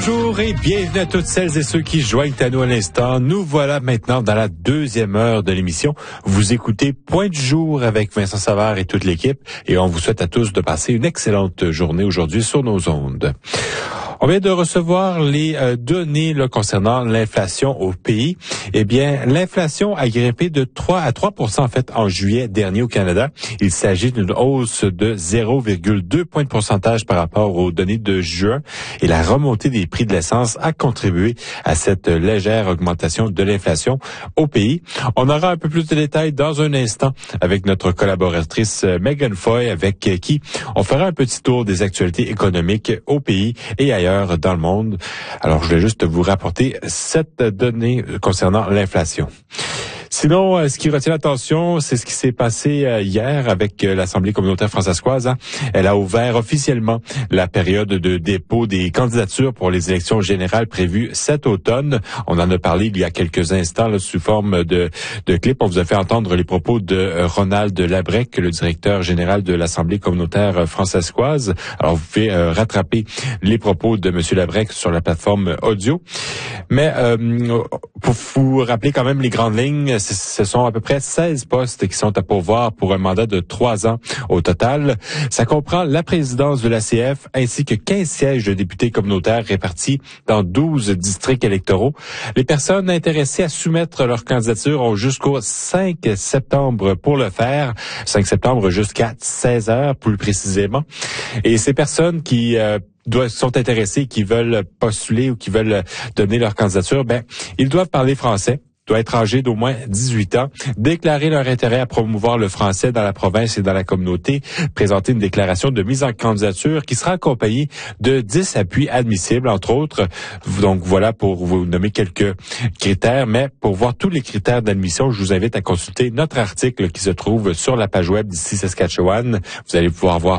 Bonjour et bienvenue à toutes celles et ceux qui joignent à nous à l'instant. Nous voilà maintenant dans la deuxième heure de l'émission. Vous écoutez Point du jour avec Vincent Savard et toute l'équipe et on vous souhaite à tous de passer une excellente journée aujourd'hui sur nos ondes. On vient de recevoir les données concernant l'inflation au pays. Eh bien, l'inflation a grimpé de 3 à 3% en fait en juillet dernier au Canada. Il s'agit d'une hausse de 0,2 points de pourcentage par rapport aux données de juin. Et la remontée des prix de l'essence a contribué à cette légère augmentation de l'inflation au pays. On aura un peu plus de détails dans un instant avec notre collaboratrice Megan Foy, avec qui on fera un petit tour des actualités économiques au pays et ailleurs dans le monde. Alors, je voulais juste vous rapporter cette donnée concernant l'inflation. Sinon, ce qui retient l'attention, c'est ce qui s'est passé hier avec l'Assemblée communautaire françaiscoise. Elle a ouvert officiellement la période de dépôt des candidatures pour les élections générales prévues cet automne. On en a parlé il y a quelques instants là, sous forme de clip. On vous a fait entendre les propos de Ronald Labrec, le directeur général de l'Assemblée communautaire françaiscoise. Alors, vous pouvez rattraper les propos de M. Labrec sur la plateforme audio. Mais pour vous rappeler quand même les grandes lignes, ce sont à peu près 16 postes qui sont à pourvoir pour un mandat de 3 ans au total. Ça comprend la présidence de l'ACF ainsi que 15 sièges de députés communautaires répartis dans 12 districts électoraux. Les personnes intéressées à soumettre leur candidature ont jusqu'au 5 septembre pour le faire. 5 septembre jusqu'à 16 heures plus précisément. Et ces personnes qui sont intéressés, qui veulent postuler ou qui veulent donner leur candidature, ils doivent parler français, doivent être âgés d'au moins 18 ans, déclarer leur intérêt à promouvoir le français dans la province et dans la communauté, présenter une déclaration de mise en candidature qui sera accompagnée de 10 appuis admissibles, entre autres. Donc voilà pour vous nommer quelques critères, mais pour voir tous les critères d'admission, je vous invite à consulter notre article qui se trouve sur la page web d'ici Saskatchewan. Vous allez pouvoir voir